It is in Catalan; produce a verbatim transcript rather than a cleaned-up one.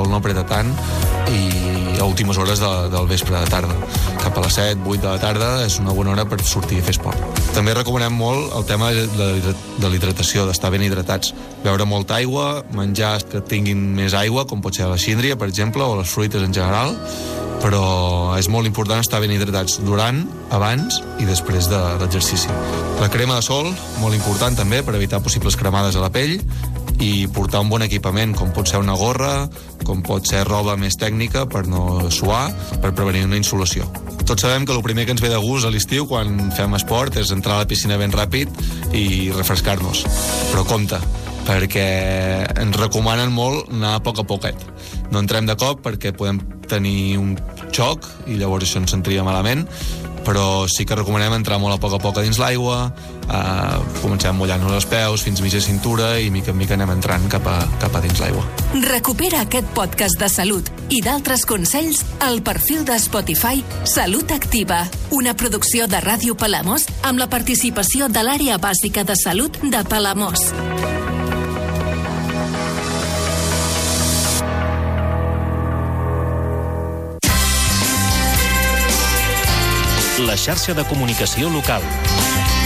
sol no apreta tant, i a últimes hores de, del vespre de tarda. Cap a les set, vuit de la tarda és una bona hora per sortir a fer esport. També recomanem molt el tema de, de l'hidratació, d'estar ben hidratats. Beure molta aigua, menjar que tinguin més aigua, com pot ser la síndria, per exemple, o les fruites en general, però és molt important estar ben hidratats durant, abans i després de l'exercici. La crema de sol, molt important també per evitar possibles cremades a la pell, i portar un bon equipament, com pot ser una gorra, com pot ser roba més tècnica per no suar, per prevenir una insolació. Tots sabem que el primer que ens ve de gust a l'estiu quan fem esport és entrar a la piscina ben ràpid i refrescar-nos. Però compte, perquè ens recomanen molt anar a poc a poquet. No entrem de cop perquè podem tenir un xoc i llavors això ens sentiria malament, però sí que recomanem entrar molt a poc a poc a dins l'aigua, eh, comencem mullant-nos els peus fins mitja cintura i mica en mica anem entrant cap a, cap a dins l'aigua. Recupera aquest podcast de salut i d'altres consells al perfil de Spotify Salut Activa, una producció de Ràdio Palamós amb la participació de l'Àrea Bàsica de Salut de Palamós. La xarxa de comunicació local.